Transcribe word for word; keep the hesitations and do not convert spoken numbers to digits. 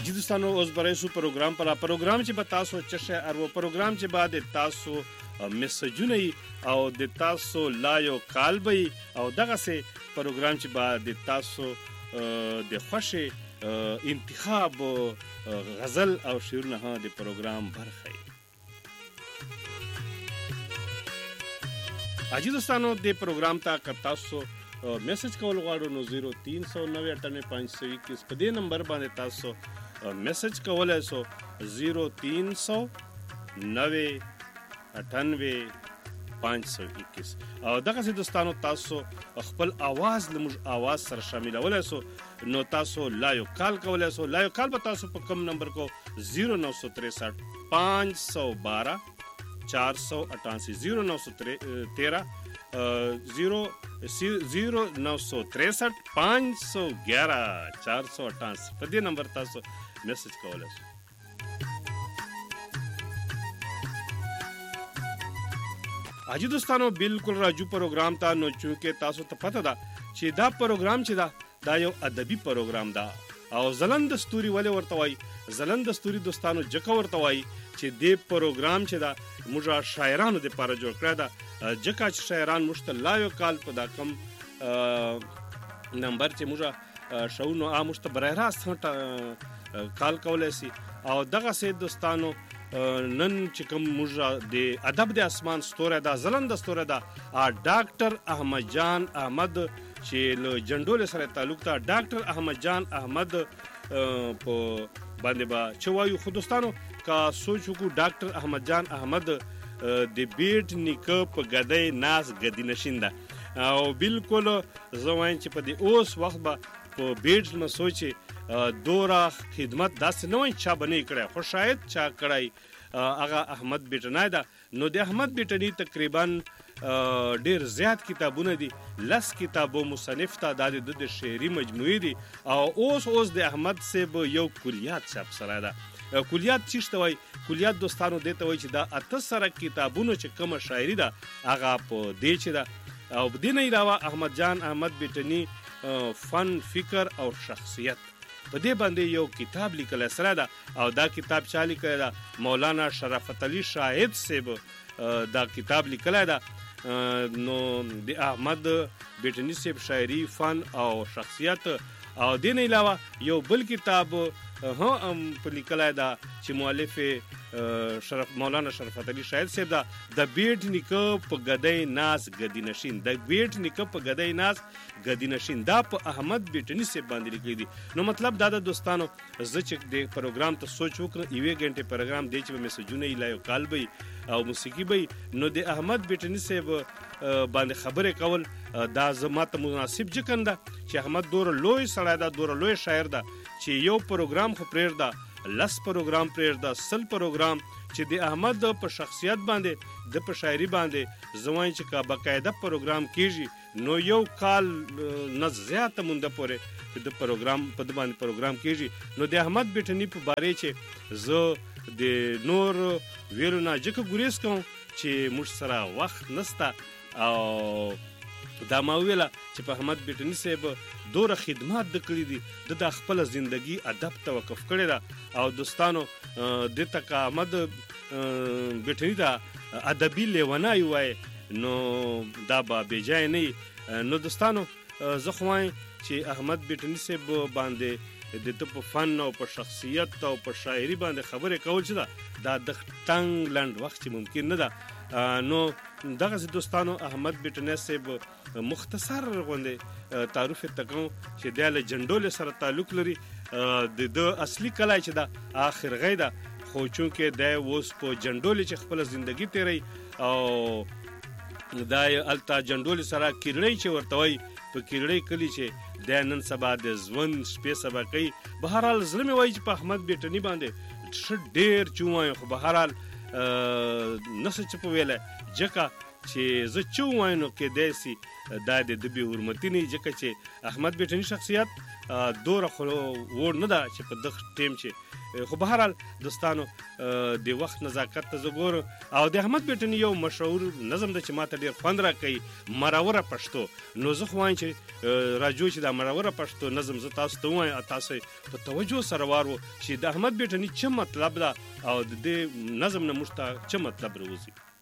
اجي دوستانو اوس برای سو پروګرام پر پروګرام چې به تاسو چشه ارو پروګرام چې بعد تاسو میسجونه او د تاسو لایو کالبي او دغه سه پروګرام چې بعد تاسو د خوشي انتخاب غزل او شعرونه ها د پروګرام برخه اجي دوستانو د پروګرام ته ک تاسو میسج کول غواړو نو زیرو تین سو نوے اٹھانوے پانچ سو اکیس په دې نمبر باندې تاسو میسج کولای سو زیرو تین سو نوے اٹھانوے پانچ سو اکیس او دغه سي دوستانو تاسو خپل आवाज لمج आवाज سره شامل ولای سو نو تاسو لایو کال کولای سو لایو کال به تاسو په کم نمبر کو زیرو نو سو تریسٹھ پانچ سو بارہ چار سو اٹھاسی زیرو نو سو تیرہ زیرو زیرو نو سو تریسٹھ پانچ سو گیارہ چار سو اٹھاسی په دې نمبر تاسو میسج کولای شئ. اجي دوستانو بالکل راجو پروګرام ته نو چونکه تاسو ته پته ده چې دا پروګرام چې دا دا یو ادبي پروګرام ده او زلند ستوري ولې ورته وای زلند ستوري دوستانو جکه ورته وای چې دې پروګرام چې دا موږ شاعرانو د لپاره جوړ کړی دا جکه چې شاعران مشتلایو کال په دا کم نمبر چې موږ شاونو ا مشتبره راست کال کولای سي او دغه سه دوستانو نن چې کوم موږ د ادب د اسمان ستوره دا زلند ستوره دا ډاکټر احمد جان احمد چې له جندول سره تعلق تا ډاکټر احمد جان احمد په باندې با چوایو خودستانو کا سوچو کو ډاکټر احمد جان احمد د بیٹ نیکه په غدای ناس غدی نشینده او بالکل زوین چې په دې اوس وخت به په بیٹ نو سوچي دورا خدمت داس نه وای چا بنې کړه خو شاید چا کړای هغه احمد بیٹنای دا نو د احمد بیٹنی تقریبا ډیر زیات کتابونه دي لس کتابو مصنف ته د د شعري مجموعه دي او اوس اوس د احمد سیب یو کلیات چاپ سره ده کلیات چیشته وای کلیات دوستانو دته وای چې دا اته سره کتابونه چې کوم شاعري ده هغه په دې چې ده او د نه علاوه احمد جان احمد بیٹنی فن فکر او شخصیت په دې باندې یو کتاب لیکل سره ده او دا کتاب چا لیکل ده مولانا شرافت علی شاهد صاحب دا کتاب لیکل ده نو د احمد بیٹنی صاحب شاعری فن او شخصیت او د نه علاوه یو بل کتاب هم په لیکلای دا چې مؤلف شرف مولانا شرافت علی شاهد صاحب دا د بیٹ نیکه په غدای ناس غدی نشین د بیٹ نیکه په غدای ناس غدی نشین دا په احمد بیٹنی صاحب باندې لیکلی دي نو مطلب دا د دوستانو زه چې د پروګرام ته سوچ وکړم یوه غنټه پروګرام دی چې میسجونه لایو کال به او موسیقي به نو د احمد بیٹنی صاحب باندې خبره کول دا زماته مناسب جکنده چې احمد دور لوی سړی دا دور لوی شاعر دا چې یو پروګرام خو پرېږ دا لس پروګرام پرېږ دا سل پروګرام چې د احمد په شخصیت باندې د په شاعري باندې زوین چې کا باقاعده پروګرام کیږي نو یو کال نه زیاته مونده پورې د پروګرام په باندې پروګرام کیږي نو د احمد بیٹنی په باره چې زه د نور ویلو نه جکه ګریز کوم چې موږ سره وخت نسته او دا ما ویله چې په احمد بیٹنی صاحب دوره خدمات د کړی دي د خپل ژوندۍ ادب ته وقف کړی دا او دوستانو د تک احمد بیٹنی دا ادبی لیونای وای نو دا به بجای نه نو دوستانو زه خوایم چې احمد بیٹنی صاحب باندې د ته په فن او په شخصیت او په شاعري باندې خبرې کول چې دا د تنگ لند وخت ممکن نه ده نو دغه دوستانو احمد بیٹنی صاحب مختصر غونډه تعارف تکو چې د جندول سره تعلق لري د اصلي کلای چې دا اخر غیدا خو چونکه د اوس په جندول چې خپل ژوندۍ تیری او دا التا جندول سره کیرړی چې ورته وای په کیرړی کلی چې د نن سبا د ځوان شپې سبا کوي بهرحال ظلم وای چې په احمد بیٹنی باندې ډېر چومای خو بهرحال نس چې په ویله جکه چې زه چې ووایم نو کیدای سي دا د ده بې حرمتي نه وي، ځکه چې احمد بیټني شخصیت دوره خو وړ نه ده چې په دغه ټیم چې خو به هر حال دوستانو د وخت نزاکت ته زه ګورم او د احمد بیټني یو مشهور نظم ده چې ما ته ډېر خوند راکوي، مروره پښتو. نو زه خو وایم چې راجو چې دا مروره پښتو نظم زه تاسو ته ووایم، تاسو په توجه سره وارو چې د احمد بیټني څه مطلب ده او د دې نظم نه موږ ته څه مطلب راوځي.